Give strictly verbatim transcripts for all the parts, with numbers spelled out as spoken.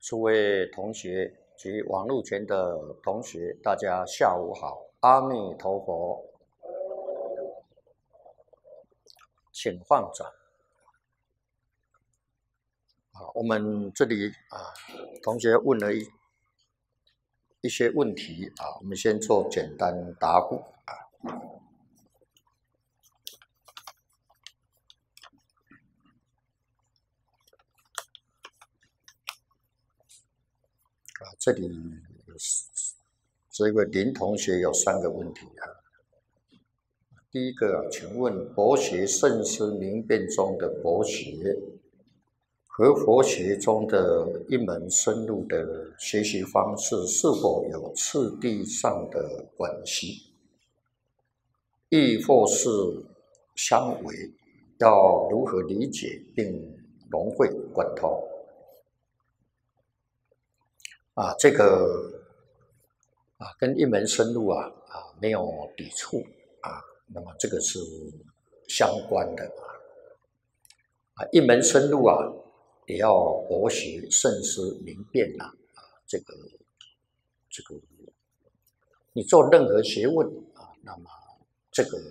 诸位同学及网络前的同学，大家下午好，阿弥陀佛，请放掌。啊，我们这里啊，同学问了一一些问题啊，我们先做简单答复啊。啊，这里这位林同学有三个问题啊。第一个，请问佛学慎思明辨中的佛学和佛学中的一门深入的学习方式是否有次第上的关系，亦或是相违？要如何理解并融会贯通？啊，这个啊，跟一门深入啊啊没有抵触啊，那么这个是相关的啊。啊，一门深入啊，也要博学慎思明辨呐啊，这个这个，你做任何学问啊，那么这个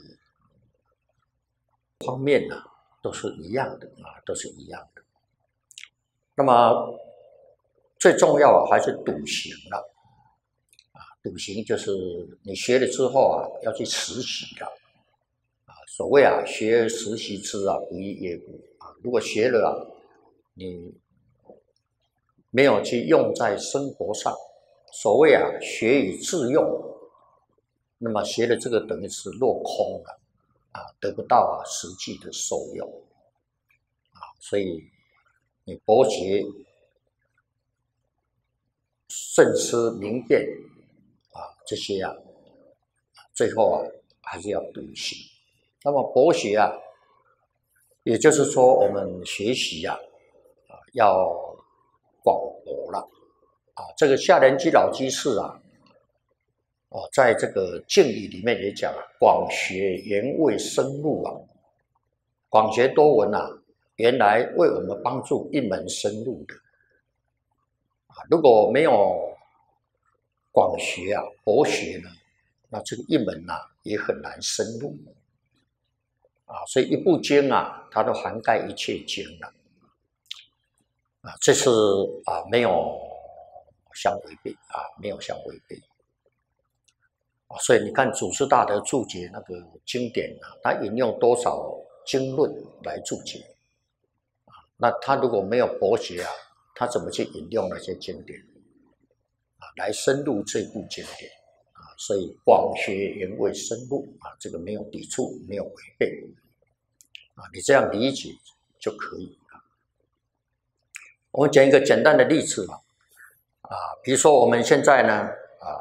方面呢、啊，都是一样的啊，都是一样的。那么最重要还是笃行了啊，笃行就是你学了之后啊，要去实习了啊。所谓啊，学而时习之啊，不亦乐乎啊。如果学了啊，你没有去用在生活上，所谓啊，学以致用，那么学的这个等于是落空了啊，得不到啊实际的受用啊。所以你博学慎思明辨啊，这些啊，最后啊还是要笃行。那么博学啊，也就是说我们学习啊，啊要广博了啊。这个下联居老居士啊，哦，在这个敬语里面也讲啊，广学原为深入啊，广学多闻啊，原来为我们帮助一门深入的。如果没有广学啊、博学呢，那这个一门啊也很难深入啊。所以一部经啊，它都涵盖一切经了啊。这是啊没有相违背啊，没有相违背啊。所以你看祖师大德注解那个经典啊，他引用多少经论来注解啊？那他如果没有博学啊，他怎么去引用那些经典啊，来深入这部经典啊？所以广学原为深入啊，这个没有抵触，没有违背啊，你这样理解就可以啊。我们讲一个简单的例子吧啊，比如说我们现在呢啊，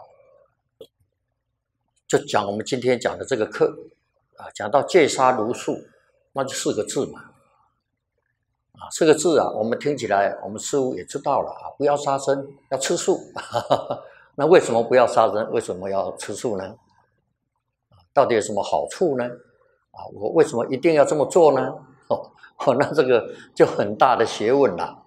就讲我们今天讲的这个课啊，讲到戒杀如数，那就四个字嘛。啊，四个字啊，我们听起来，我们似乎也知道了啊，不要杀生，要吃素。那为什么不要杀生？为什么要吃素呢？到底有什么好处呢？啊，我为什么一定要这么做呢？哦，哦那这个就很大的学问了